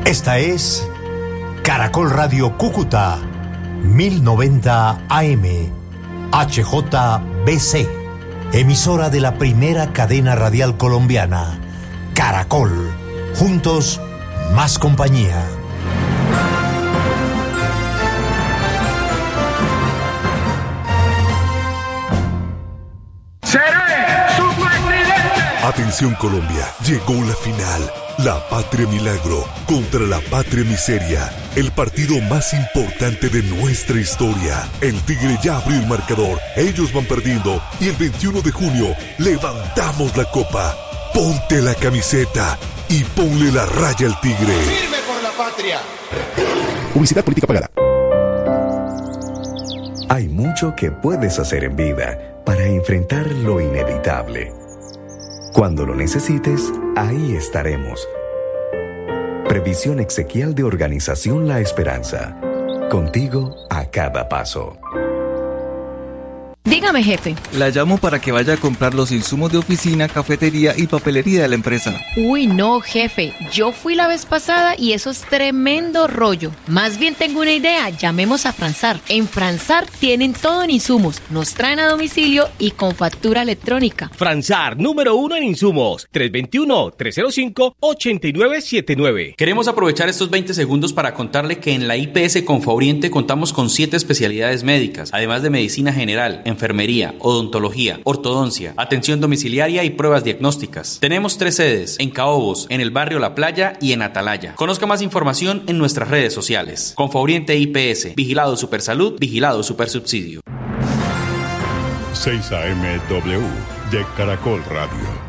Esta es Caracol Radio Cúcuta, 1090 AM, HJBC, emisora de la primera cadena radial colombiana, Caracol, juntos, más compañía. ¡Seré su presidente! Atención Colombia, llegó la final. La Patria Milagro contra la Patria Miseria, el partido más importante de nuestra historia. El Tigre ya abrió el marcador, ellos van perdiendo y el 21 de junio levantamos la copa. Ponte la camiseta y ponle la raya al Tigre. ¡Firme por la patria! Publicidad política pagada. Hay mucho que puedes hacer en vida para enfrentar lo inevitable. Cuando lo necesites, ahí estaremos. Previsión exequial de Organización La Esperanza. Contigo a cada paso. Dígame, jefe. La llamo para que vaya a comprar los insumos de oficina, cafetería y papelería de la empresa. Uy, no, jefe. Yo fui la vez pasada y eso es tremendo rollo. Más bien tengo una idea. Llamemos a Fransar. En Fransar tienen todo en insumos. Nos traen a domicilio y con factura electrónica. Fransar, número 1 en insumos. 321-305-8979. Queremos aprovechar estos 20 segundos para contarle que en la IPS Confabriente contamos con 7 especialidades médicas, además de medicina general, enfermería, odontología, ortodoncia, atención domiciliaria y pruebas diagnósticas. Tenemos 3 sedes, en Caobos, en el barrio La Playa y en Atalaya. Conozca más información en nuestras redes sociales. Confabriente IPS, Vigilado Supersalud, Vigilado Supersubsidio. 6 AMW de Caracol Radio.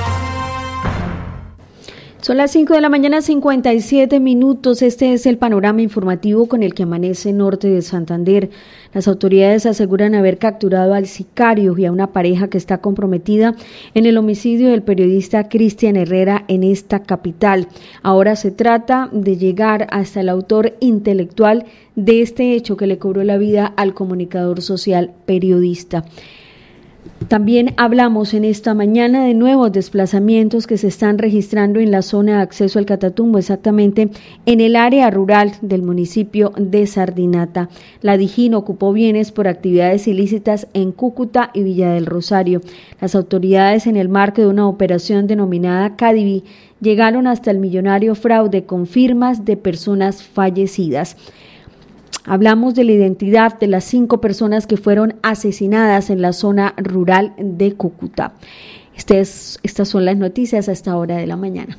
Son las 5 de la mañana, 57 minutos. Este es el panorama informativo con el que amanece norte de Santander. Las autoridades aseguran haber capturado al sicario y a una pareja que está comprometida en el homicidio del periodista Cristian Herrera en esta capital. Ahora se trata de llegar hasta el autor intelectual de este hecho que le cobró la vida al comunicador social periodista. También hablamos en esta mañana de nuevos desplazamientos que se están registrando en la zona de acceso al Catatumbo, exactamente en el área rural del municipio de Sardinata. La Dijín ocupó bienes por actividades ilícitas en Cúcuta y Villa del Rosario. Las autoridades, en el marco de una operación denominada Cadivi, llegaron hasta el millonario fraude con firmas de personas fallecidas. Hablamos de la identidad de las 5 personas que fueron asesinadas en la zona rural de Cúcuta. Estas son las noticias a esta hora de la mañana.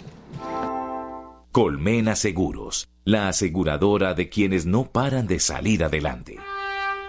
Colmena Seguros, la aseguradora de quienes no paran de salir adelante.